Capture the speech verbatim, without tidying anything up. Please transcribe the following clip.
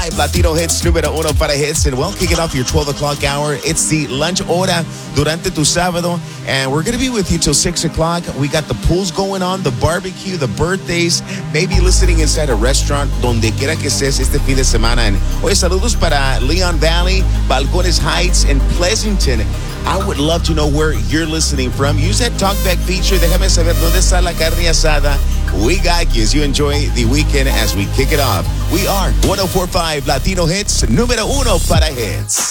Latino Hits número uno para hits, and well, kicking off your twelve o'clock hour. It's the lunch hora durante tu sábado, and we're going to be with you till six o'clock. We got the pools going on, the barbecue, the birthdays, maybe listening inside a restaurant, donde quiera que estés este fin de semana. And oye, saludos para Leon Valley, Balcones Heights, and Pleasanton. I would love to know where you're listening from. Use that talkback feature. Déjame saber dónde está la carne asada. We got you as you enjoy the weekend as we kick it off. We are one oh four point five Latino Hits, número uno para hits.